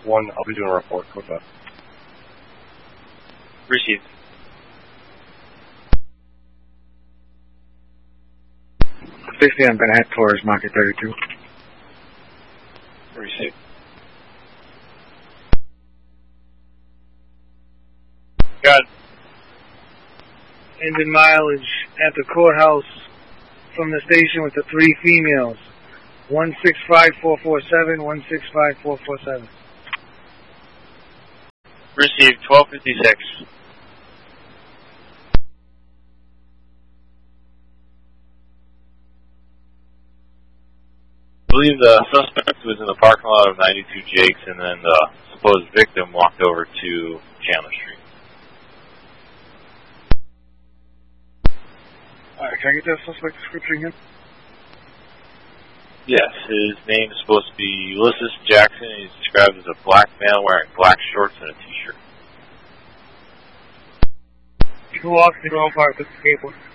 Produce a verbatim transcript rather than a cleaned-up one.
one, I'll be doing a report. Code five. Received. sixty, I'm going to head towards Market thirty-two. Received. Got engine mileage at the courthouse from the station with the three females. one six five four four seven, one six five four four seven. Received. twelve fifty-six. I believe the suspect was in the parking lot of ninety-two Jakes, and then the supposed victim walked over to Chandler Street. Alright, can I get that suspect description again? Yes, his name is supposed to be Ulysses Jackson. He's described as a black male wearing black shorts and a t-shirt. Who walks the road park with the skateboard?